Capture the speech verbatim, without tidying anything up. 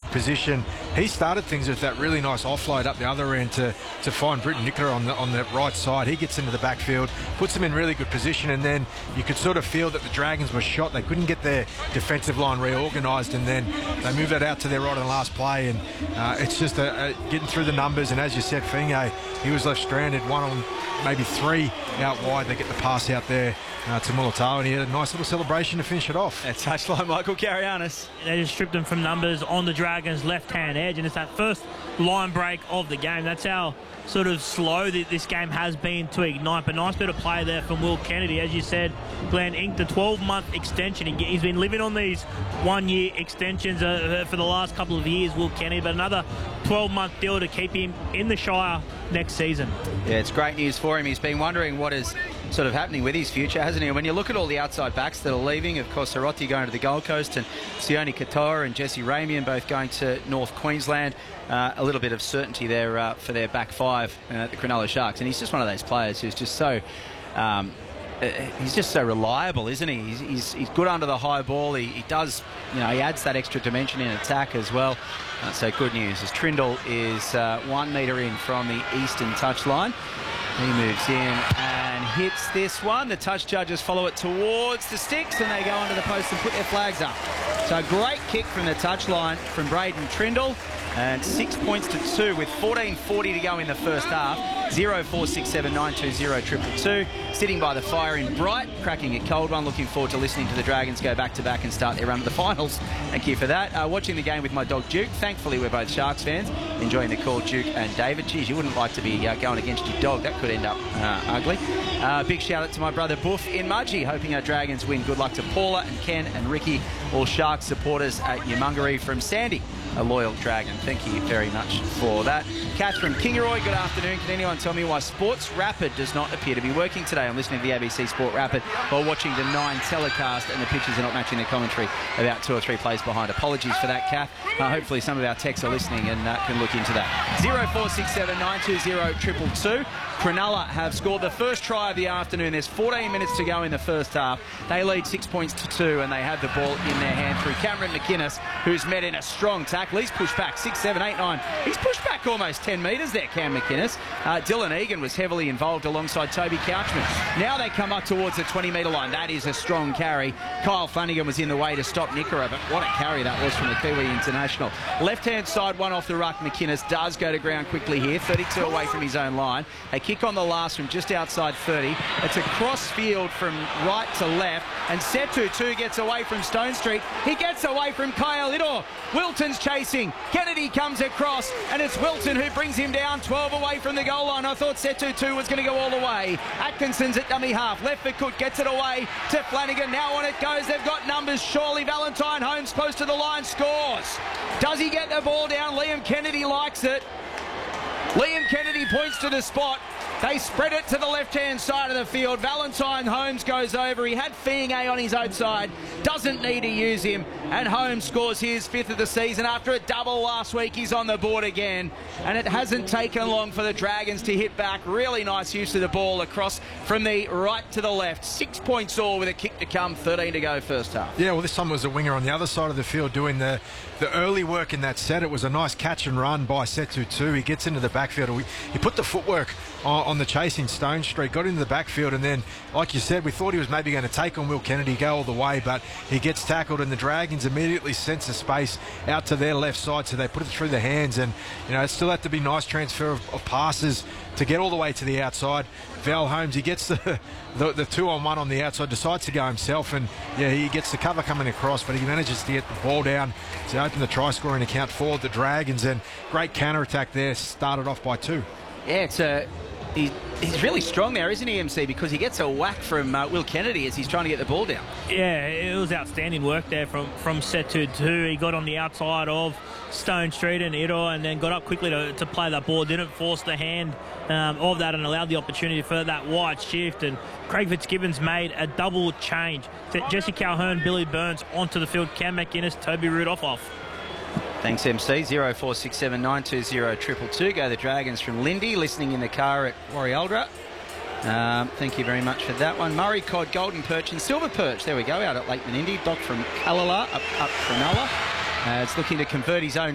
position. He started things with that really nice offload up the other end to, to find Britton Nicola on the, on the right side. He gets into the backfield, puts them in really good position, and then you could sort of feel that the Dragons were shot. They couldn't get their defensive line reorganised, and then they moved that out to their right on the last play, and uh, it's just a, a getting through the numbers. And as you said, Finge, he was left stranded, one on maybe three out wide. They get the pass out there uh, to Mulitalo, and he had a nice little celebration to finish it off. That touchline, Michael Carianis. They just stripped them from numbers on the Dragons' left-hand edge, and it's that first line break of the game. That's how sort of slow this game has been to ignite. But nice bit of play there from Will Kennedy. As you said, Glenn inked a twelve-month extension. He's been living on these one-year extensions uh, for the last couple of years, Will Kennedy, but another twelve-month deal to keep him in the Shire next season. Yeah, it's great news for him. He's been wondering what is sort of happening with his future, hasn't he? And when you look at all the outside backs that are leaving, of course, Sorotti going to the Gold Coast, and Sione Katoa and Jesse Ramian both going to North Queensland. Uh, a little bit of certainty there uh, for their back five uh, at the Cronulla Sharks. And he's just one of those players who's just so... Um, uh, he's just so reliable, isn't he? He's, he's, he's good under the high ball. He, he does, you know, he adds that extra dimension in attack as well. Uh, so good news as Trindle is uh, one metre in from the eastern touchline. He moves in and hits this one. The touch judges follow it towards the sticks, and they go under the post and put their flags up. So a great kick from the touchline from Braden Trindle, and six points to two with fourteen forty to go in the first half. zero four six seven nine two zero two two two. Sitting by the fire in Bright, cracking a cold one. Looking forward to listening to the Dragons go back to back and start their run to the finals. Thank you for that. Uh, watching the game with my dog Duke. Thankfully, we're both Sharks fans. Enjoying the call, Duke and David. Geez, you wouldn't like to be uh, going against your dog. That could end up uh, ugly. Uh, big shout out to my brother Boof in Mudgee, hoping our Dragons win. Good luck to Paula and Ken and Ricky, all Sharks supporters at Yumungaree. From Sandy, a loyal Dragon. Thank you very much for that. Kath from Kingaroy, good afternoon. Can anyone tell me why Sports Rapid does not appear to be working today? I'm listening to the A B C Sport Rapid while watching the nine telecast, and the pitches are not matching the commentary about two or three plays behind. Apologies for that, Kath. Uh, hopefully some of our techs are listening and uh, can look into that. zero four six seven nine two zero two two two. Cronulla have scored the first try of the afternoon. There's fourteen minutes to go in the first half. They lead six points to two, and they have the ball in their hand through Cameron McInnes, who's met in a strong tackle. He's pushed back six, seven, eight, nine. He's pushed back almost ten metres there, Cam McInnes. Uh, Dylan Egan was heavily involved alongside Toby Couchman. Now they come up towards the twenty metre line. That is a strong carry. Kyle Flanagan was in the way to stop Nicola, but what a carry that was from the Kiwi international. Left-hand side, one off the ruck. McInnes does go to ground quickly here, thirty-two away from his own line. They kick on the last from just outside thirty. It's a cross field from right to left, and Setu too gets away from Stone Street. He gets away from Kyle Idor. Wilton's chasing. Kennedy comes across, and it's Wilton who brings him down, twelve away from the goal line. I thought Setu too was going to go all the way. Atkinson's at dummy half. Left for Cook, gets it away to Flanagan. Now on it goes. They've got numbers. Surely Valentine Holmes close to the line, scores. Does he get the ball down? Liam Kennedy likes it. Liam Kennedy points to the spot. They spread it to the left-hand side of the field. Valentine Holmes goes over. He had Fienge on his outside. Doesn't need to use him. And Holmes scores his fifth of the season. After a double last week, he's on the board again. And it hasn't taken long for the Dragons to hit back. Really nice use of the ball across from the right to the left. Six points all with a kick to come. thirteen to go first half. Yeah, well, this time was a winger on the other side of the field doing the, the early work in that set. It was a nice catch and run by Setu too. He gets into the backfield. He put the footwork on, on the chasing Stone Street, got into the backfield, and then, like you said, we thought he was maybe going to take on Will Kennedy, go all the way, but he gets tackled, and the Dragons immediately sense the space out to their left side, so they put it through the hands, and you know, it still had to be nice transfer of, of passes to get all the way to the outside. Val Holmes, he gets the, the the two on one on the outside, decides to go himself, and yeah, he gets the cover coming across, but he manages to get the ball down to open the try scoring account for the Dragons, and great counter attack there, started off by two. Yeah, it's a He's, he's really strong there, isn't he, M C? Because he gets a whack from uh, Will Kennedy as he's trying to get the ball down. Yeah, it was outstanding work there from, from Setu too. He got on the outside of Stone Street and Idor, and then got up quickly to, to play that ball. Didn't force the hand um, of that, and allowed the opportunity for that wide shift. And Craig Fitzgibbons made a double change. Jesse Calhoun, Billy Burns onto the field. Cam McInnes, Toby Rudolph off. Thanks, M C. zero four six seven nine two zero two two two. Go the Dragons from Lindy, listening in the car at Warrialdra. Um, thank you very much for that one. Murray Cod, Golden Perch and Silver Perch. There we go, out at Lake Menindee. Doc from Kallala, up, up Cronulla. Uh, it's looking to convert his own